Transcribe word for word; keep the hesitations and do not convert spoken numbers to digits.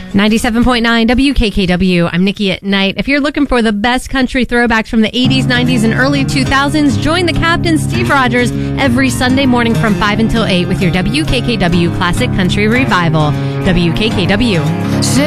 ninety-seven point nine W K K W. I'm Nikki at Night. If you're looking for the best country throwbacks from the eighties, nineties, and early two thousands, join the Captain Steve Rogers every Sunday morning from five until eight with your W K K W Classic Country Revival. W K K W.